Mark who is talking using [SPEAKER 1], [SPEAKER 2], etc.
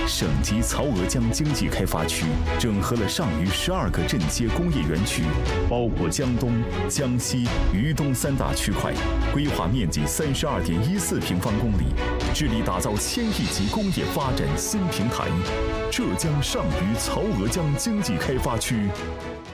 [SPEAKER 1] 省级曹娥江经济开发区整合了上虞12个镇街工业园区，包括江东、江西、渝东3大区块，规划面积32.14平方公里，致力打造1000亿级工业发展新平台——浙江上虞曹娥江经济开发区。